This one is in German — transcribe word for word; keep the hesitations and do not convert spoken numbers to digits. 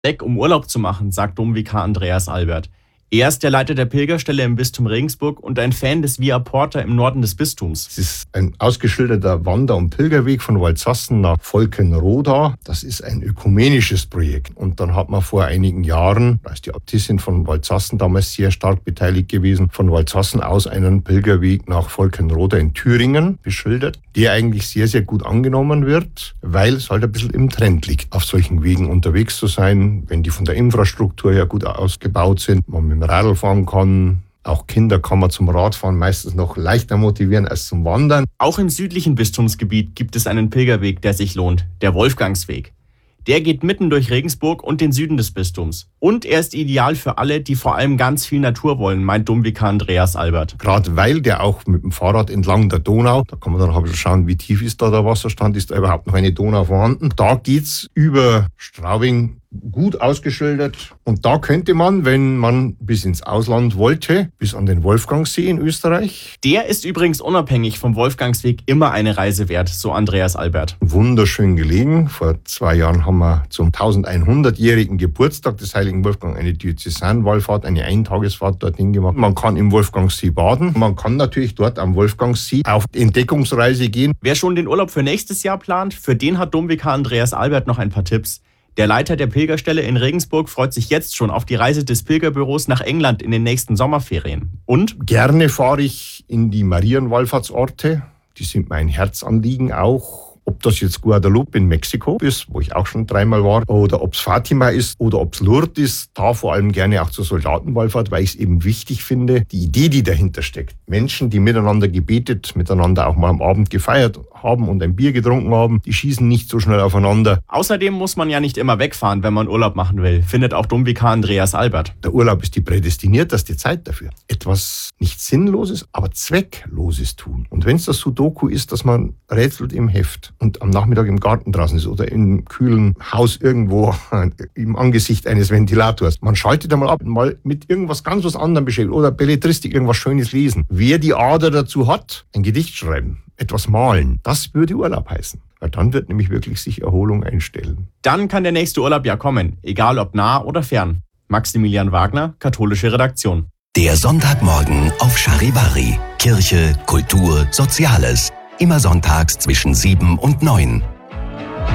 Weg, um Urlaub zu machen, sagt Domvikar Andreas Albert. Er ist der Leiter der Pilgerstelle im Bistum Regensburg und ein Fan des Via Porta im Norden des Bistums. Es ist ein ausgeschilderter Wander- und Pilgerweg von Waldsassen nach Volkenroda. Das ist ein ökumenisches Projekt. Und dann hat man vor einigen Jahren, da ist die Äbtissin von Waldsassen damals sehr stark beteiligt gewesen, von Waldsassen aus einen Pilgerweg nach Volkenroda in Thüringen beschildert, der eigentlich sehr, sehr gut angenommen wird, weil es halt ein bisschen im Trend liegt, auf solchen Wegen unterwegs zu sein, wenn die von der Infrastruktur her gut ausgebaut sind, man mit dem Radl fahren kann. Auch Kinder kann man zum Radfahren meistens noch leichter motivieren als zum Wandern. Auch im südlichen Bistumsgebiet gibt es einen Pilgerweg, der sich lohnt, der Wolfgangsweg. Der geht mitten durch Regensburg und den Süden des Bistums. Und er ist ideal für alle, die vor allem ganz viel Natur wollen, meint Domvikar Andreas Albert. Gerade weil der auch mit dem Fahrrad entlang der Donau, da kann man dann auch schauen, wie tief ist da der Wasserstand, ist da überhaupt noch eine Donau vorhanden. Da geht's über Straubing gut ausgeschildert. Und da könnte man, wenn man bis ins Ausland wollte, bis an den Wolfgangsee in Österreich. Der ist übrigens unabhängig vom Wolfgangsweg immer eine Reise wert, so Andreas Albert. Wunderschön gelegen. Vor zwei Jahren haben wir zum tausendeinhundertjährigen Geburtstag des heiligen Wolfgang eine Diözesanwallfahrt, eine Eintagesfahrt dorthin gemacht. Man kann im Wolfgangsee baden. Man kann natürlich dort am Wolfgangsee auf Entdeckungsreise gehen. Wer schon den Urlaub für nächstes Jahr plant, für den hat Domvikar Andreas Albert noch ein paar Tipps. Der Leiter der Pilgerstelle in Regensburg freut sich jetzt schon auf die Reise des Pilgerbüros nach England in den nächsten Sommerferien. Und? Gerne fahre ich in die Marienwallfahrtsorte. Die sind mein Herzanliegen auch. Ob das jetzt Guadalupe in Mexiko ist, wo ich auch schon dreimal war, oder ob es Fatima ist oder ob es Lourdes ist, da vor allem gerne auch zur Soldatenwallfahrt, weil ich es eben wichtig finde, die Idee, die dahinter steckt. Menschen, die miteinander gebetet, miteinander auch mal am Abend gefeiert haben und ein Bier getrunken haben, die schießen nicht so schnell aufeinander. Außerdem muss man ja nicht immer wegfahren, wenn man Urlaub machen will, findet auch Domvikar Andreas Albert. Der Urlaub ist die prädestinierteste Zeit dafür. Etwas nicht Sinnloses, aber Zweckloses tun. Und wenn es das Sudoku ist, dass man rätselt im Heft und am Nachmittag im Garten draußen ist oder im kühlen Haus irgendwo im Angesicht eines Ventilators. Man schaltet einmal ab und mal mit irgendwas ganz was anderem beschäftigt oder Belletristik, irgendwas Schönes lesen. Wer die Ader dazu hat, ein Gedicht schreiben, etwas malen, das würde Urlaub heißen. Weil dann wird nämlich wirklich sich Erholung einstellen. Dann kann der nächste Urlaub ja kommen, egal ob nah oder fern. Maximilian Wagner, Katholische Redaktion. Der Sonntagmorgen auf Charivari. Kirche, Kultur, Soziales. Immer sonntags zwischen sieben und neun.